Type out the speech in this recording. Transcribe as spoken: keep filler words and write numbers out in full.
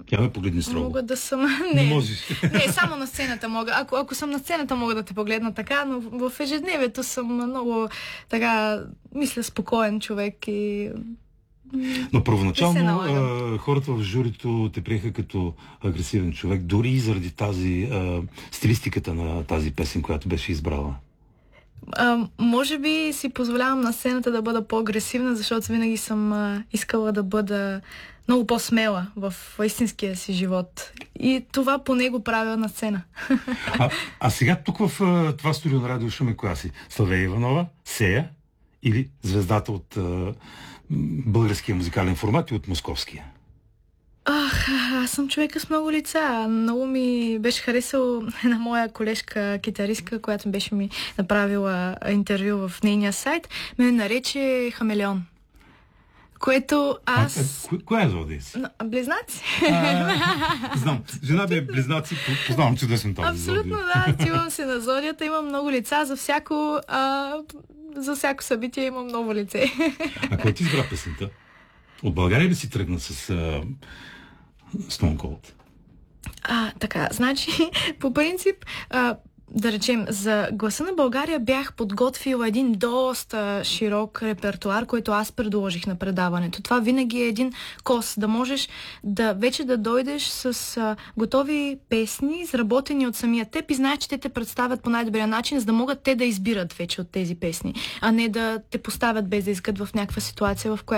Я ме погледни строго. Мога да съм... Не, Не, можеш. не, само на сцената мога. Ако, ако съм на сцената, мога да те погледна така, но в ежедневието съм много така, мисля, спокоен човек и... Но първоначално а, хората в журито те приеха като агресивен човек, дори и заради тази а, стилистиката на тази песен, която беше избрала. А, може би си позволявам на сцената да бъда по-агресивна, защото винаги съм а, искала да бъда много по-смела в истинския си живот. И това поне го правя на сцена. А, а сега тук в а, това студио на Радио Шум и Класи, Славея Иванова, Сея или звездата от а, българския музикален формат и от московския? Ах, аз съм човека с много лица. Много ми беше харесал една моя колежка китаристка, която беше ми направила интервю в нейния сайт. Ме нарече хамелеон. Което аз... А, а, коя е Зодиец? Близнаци. Знам. Жена бе близнаци, познавам чудесно тази Абсолютно, да. Чувам се на зодията. Имам много лица. За всяко, а, за всяко събитие имам много лице. А кой ти избра песента? От България ли си тръгна с uh, Stone Cold? А, така, значи, по принцип... А, да речем, за Гласа на България бях подготвила един доста широк репертуар, който аз предложих на предаването. Това винаги е един кос, да можеш да вече да дойдеш с а, готови песни, изработени от самия теб и знаеш, че те те представят по най-добрия начин, за да могат те да избират вече от тези песни, а не да те поставят без да искат в някаква ситуация, в която